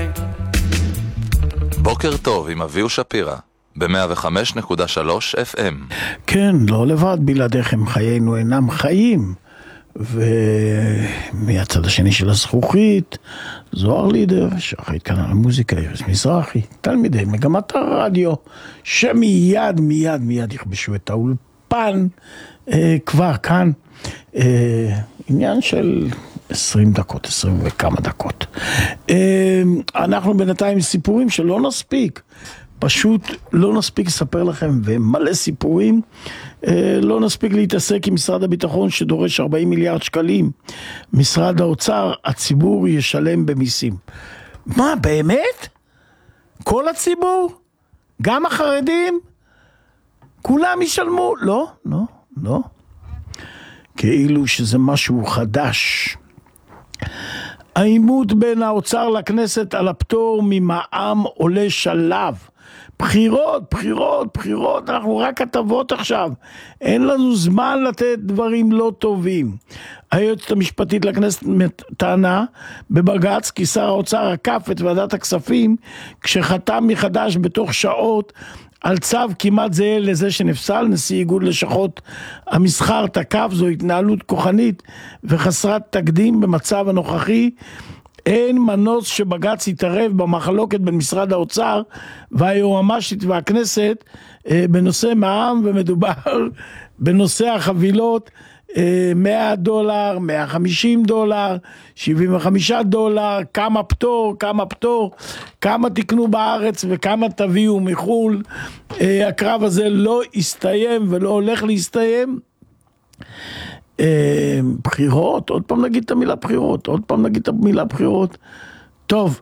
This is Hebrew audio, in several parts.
בוקר טוב עם אביהו שפירא ב-105.3 FM. כן, לא לבד, בלעדיכם חיינו אינם חיים. ומהצד השני של הזכוכית, זוהר לידר, שאחראית כאן על המוזיקה, איריס מזרחי, תלמידי מגמת הרדיו, שמיד יכבשו את האולפן, כבר כאן, עניין של 20 דקות, 20 וכמה דקות. אנחנו בינתיים סיפורים שלא נספיק, פשוט לא נספיק לספר לכם, ומלא סיפורים, לא נספיק להתעסק עם משרד הביטחון שדורש 40 מיליארד שקלים. משרד האוצר, הציבור ישלם במיסים. מה, באמת? כל הציבור? גם החרדים? כולם ישלמו? לא. כאילו שזה משהו חדש. העימות בין האוצר לכנסת על הפטור ממע"מ עולה שלב. בחירות, אנחנו רק כתבות עכשיו, אין לנו זמן לתת דברים לא טובים. היועצת המשפטית לכנסת טענה בבג"ץ כי שר האוצר עקף את ועדת הכספים כשחתם מחדש בתוך שעות על צו כמעט זהה לזה שנפסל. נשיא איגוד לשכות המסחר תקף, זו התנהלות כוחנית וחסרת תקדים במצב הנוכחי. אין מנוס שבג"ץ יתערב במחלוקת בין משרד האוצר והיועמ"שית והכנסת בנושא מע"מ, ומדובר בנושא החבילות, $100, $150, $75, כמה פטור, כמה תקנו בארץ וכמה תביאו מחול. הקרב הזה לא הסתיים ולא הולך להסתיים. בחירות, עוד פעם נגיד את המילה בחירות, טוב,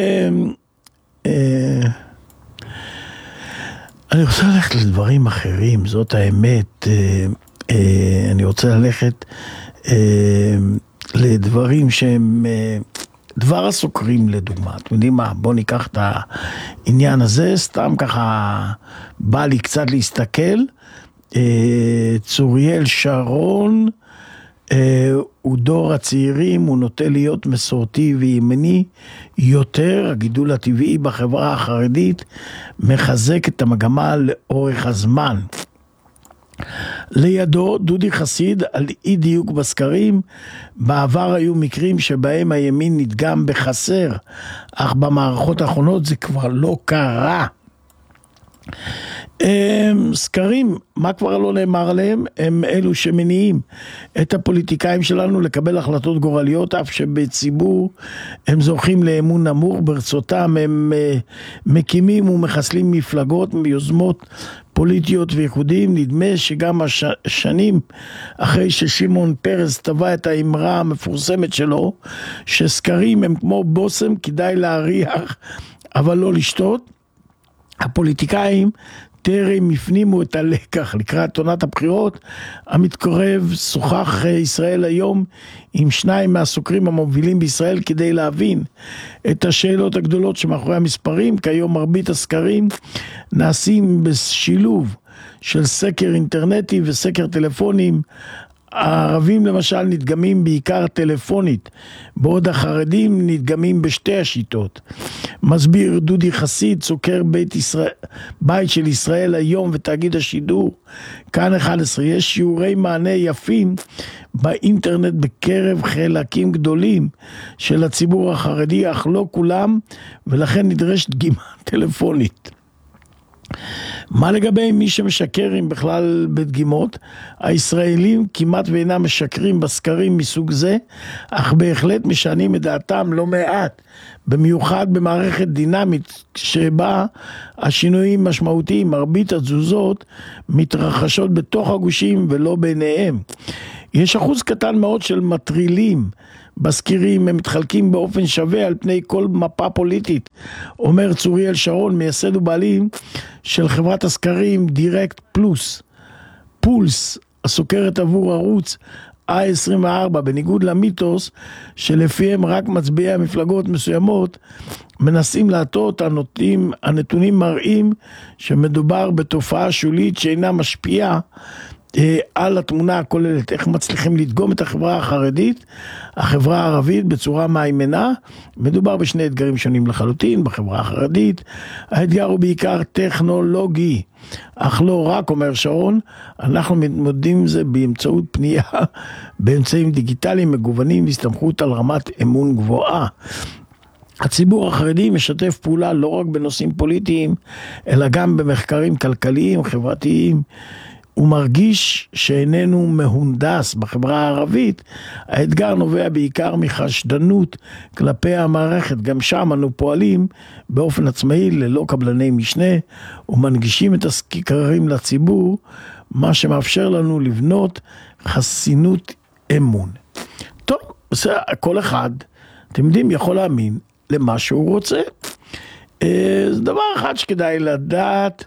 אני רוצה ללכת לדברים אחרים, זאת האמת. אני רוצה ללכת לדברים שהם דבר הסוקרים לדוגמה. אתם יודעים מה, בואו ניקח את העניין הזה, סתם ככה בא לי קצת להסתכל. צוריאל שרון הוא דור הצעירים, הוא נוטה להיות מסורתי וימני יותר. הגידול הטבעי בחברה החרדית מחזק את המגמה לאורך הזמן. לידו דודי חסיד על אי דיוק בסקרים. בעבר היו מקרים שבהם הימין נדגם בחסר, אך במערכות האחרונות זה כבר לא קרה. סקרים, מה כבר לא נאמר עליהם? הם אלו שמניעים את הפוליטיקאים שלנו לקבל החלטות גורליות, אף שבציבור הם זוכים לאמון נמוך. ברצותם הם מקימים ומחסלים מפלגות מיוזמות פוליטיות וייחודים. נדמה שגם השנים אחרי ששמעון פרס טבע את האמרה המפורסמת שלו, שסקרים הם כמו בוסם, כדאי להריח אבל לא לשתות, הפוליטיקאים טרם הפנימו את הלקח. לקראת עונת הבחירות המתקרב שוחח ישראל היום עם שניים מהסוקרים המובילים בישראל כדי להבין את השאלות הגדולות שמאחורי המספרים. כיום מרבית הסקרים נעשים בשילוב של סקר אינטרנטי וסקר טלפונים. הערבים למשל נדגמים בעיקר טלפונית, בעוד החרדים נדגמים בשתי השיטות. מסביר דודי חסיד, סוקר בית של ישראל היום ותאגיד השידור כאן 11. יש שיעורי מענה יפים באינטרנט בקרב חלקים גדולים של הציבור החרדי, אך לא כולם, ולכן נדרשת דגימה טלפונית. מה לגבי מי שמשקר, אם בכלל בדגימות? הישראלים כמעט ואינם משקרים בסקרים מסוג זה, אך בהחלט משנים את דעתם לא מעט, במיוחד במערכת דינמית שבה השינויים משמעותיים. מרבית התזוזות מתרחשות בתוך הגושים ולא ביניהם. יש אחוז קטן מאוד של מטרילים בסקירים, הם מתחלקים באופן שווה על פני כל מפה פוליטית, אומר צוריאל שרון, מייסד ובעלים של חברת הסקרים דירקט פולס, הסוקרת עבור ערוץ i24, בניגוד למיתוס שלפיהם רק מצביעי המפלגות מסוימות מנסים להטות. הנתונים מראים שמדובר בתופעה שולית שאינה משפיעה על התמונה הכוללת, איך מצליחים לדגום את החברה החרדית, החברה הערבית בצורה מהימנה. מדובר בשני אתגרים שונים לחלוטין. בחברה החרדית האתגר הוא בעיקר טכנולוגי, אך לא רק, אומר שרון, אנחנו מתמודדים עם זה באמצעות פנייה באמצעים דיגיטליים מגוונים והסתמכות על רמת אמון גבוהה. הציבור החרדי משתף פעולה לא רק בנושאים פוליטיים, אלא גם במחקרים כלכליים, חברתיים. הוא מרגיש שאיננו מהונדס. בחברה הערבית האתגר נובע בעיקר מחשדנות כלפי המערכת. גם שם אנו פועלים באופן עצמאי ללא קבלני משנה ומנגישים את הסקרים לציבור, מה שמאפשר לנו לבנות חסינות אמון. טוב, כל אחד, אתם יודעים, יכול להאמין למה שהוא רוצה. זה דבר אחד שכדאי לדעת.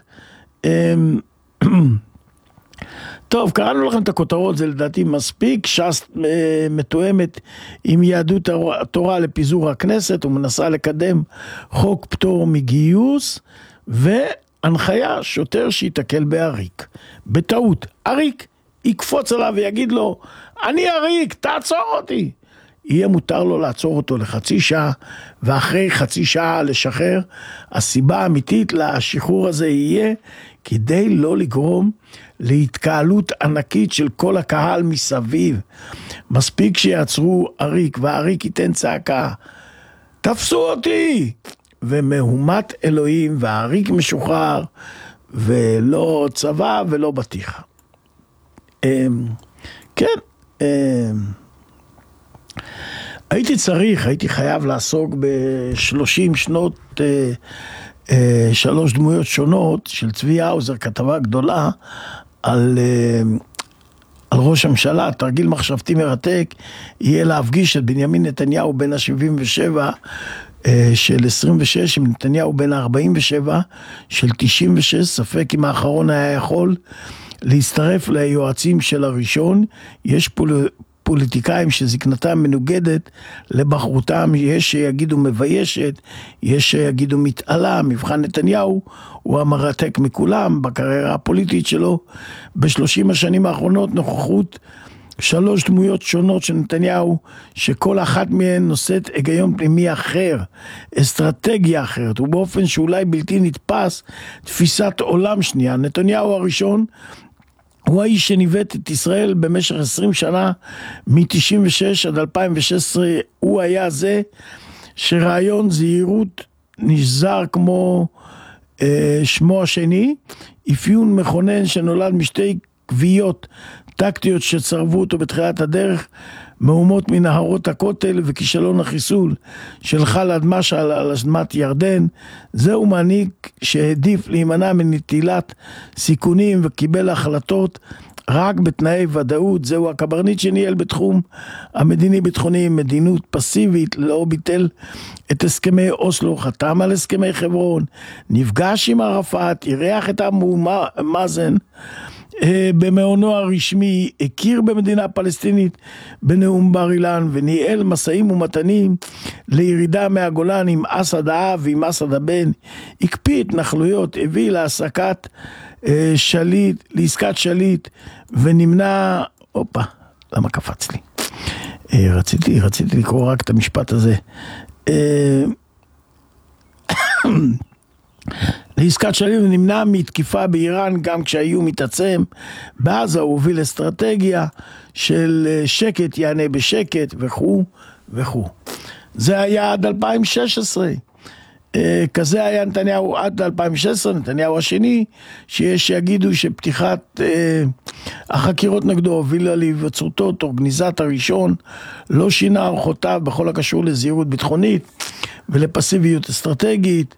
טוב, קראנו לכם את הכותרות, זה לדעתי מספיק. ש"ס מתואמת עם יהדות התורה לפיזור הכנסת ומנסה לקדם חוק פטור מגיוס, והנחיה שוטר שיתקל בעריק. בטעות, עריק יקפוץ עליו ויגיד לו, אני עריק, תעצור אותי. יהיה מותר לו לעצור אותו לחצי שעה, ואחרי חצי שעה לשחרר. הסיבה האמיתית לשחרור הזה יהיה כדי לא לגרום להתקהלות ענקית של כל הקהל מסביב. מספיק שיעצרו עריק, והעריק ייתן צעקה, תפסו אותי! ומהומת אלוהים, והעריק משוחרר, ולא צבא ולא בטיח. כן, הייתי חייב לעסוק ב30 שנות, 3 דמויות שונות של צבי האוזר, כתבה גדולה על ראש הממשלה. תרגיל מחשבתי מרתק יהיה להפגיש את בנימין נתניהו בין ה-77 של 26 עם נתניהו בין ה-47 של 96. ספק אם האחרון היה יכול להצטרף ליועצים של הראשון. יש פוליטיקאים שזקנתם מנוגדת לבחרותם, יש שיגידו מביישת, יש שיגידו מתעלה. מבחן נתניהו הוא המרתק מכולם בקריירה הפוליטית שלו. ב30 השנים האחרונות נוכחות 3 דמויות שונות של נתניהו, שכל אחת מהן נושאת היגיון פנימי אחר, אסטרטגיה אחרת, ובאופן שאולי בלתי נתפס, תפיסת עולם שנייה. נתניהו הראשון הוא האיש שניווט את ישראל במשך 20 שנה, מ-96 עד 2016, הוא היה זה שרעיון זהירות נשזר כמו שמו השני, אפיון מכונן שנולד משתי קביעות טקטיות שצרבו אותו בתחילת הדרך, מהומות מנהרות הכותל וכישלון החיסול של ח'אלד משעל על אדמת ירדן. זהו מנהיג שהעדיף להימנע מנטילת סיכונים וקיבל החלטות רק בתנאי ודאות. זהו הקברניט שניהל בתחום המדיני-ביטחוני מדיניות פסיבית, לא ביטל את הסכמי אוסלו, חתם על הסכמי חברון, נפגש עם ערפאת, אירח את אבו מאזן במעונו הרשמי, הכיר במדינה פלסטינית בנאום בר אילן, וניהל מסעים ומתנים לירידה מהגולן עם אסד האב ועם אסד הבן, הקפיא התנחלויות, הביא להעסקת שליט, לעסקת שליט, ונמנע, למה קפץ לי? רציתי לקרוא רק את המשפט הזה. לעסקת שליט ונמנע מתקיפה באיראן גם כשהאיום מתעצם. בעזה הוא הוביל אסטרטגיה של שקט יענה בשקט וכו' וכו'. זה היה עד 2016. כזה היה נתניהו עד 2016, נתניהו השני, שיש שיגידו שפתיחת החקירות נגדו הובילה להיווצרותו אורגניזט הראשון, לא שינה אורחותיו בכל הקשור לזהירות ביטחונית ולפסיביות אסטרטגית,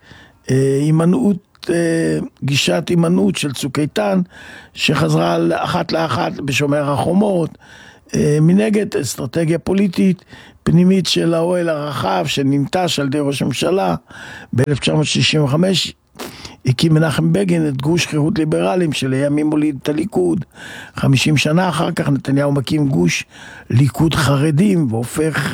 גישת הימנעות של צוק איתן שחזרה אחת לאחת בשומר החומות. מנגד אסטרטגיה פוליטית פנימית של האוהל הרחב שננטש על ידי ראש הממשלה. ב-1965 הקים מנחם בגין את גוש חירות ליברלים שלימים הוליד את הליכוד. 50 שנה אחר כך נתניהו מקים גוש ליכוד חרדים והופך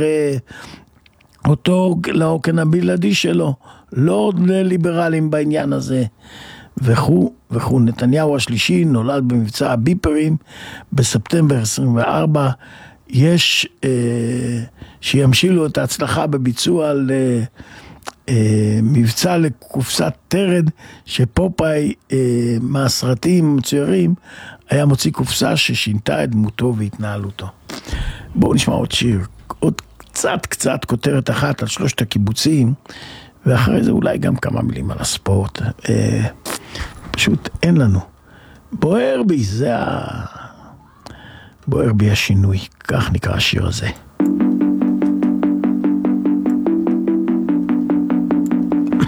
אותו לעוגן הבלעדי שלו, לא לליברלים בעניין הזה. וכו' וכו'. נתניהו השלישי נולד במבצע הביפרים בספטמבר 24. יש שימשילו את ההצלחה בביצוע על מבצע לקופסת תרד, שפופאי מהסרטים מצוירים היה מוציא קופסה ששינתה את דמותו והתנהלותו. בואו נשמע עוד שיר, עוד קצת כותרת אחת על 3 הקיבוצים, ואחרי זה אולי גם כמה מילים על הספורט. פשוט אין לנו. בוער בי השינוי, כך נקרא השיר הזה.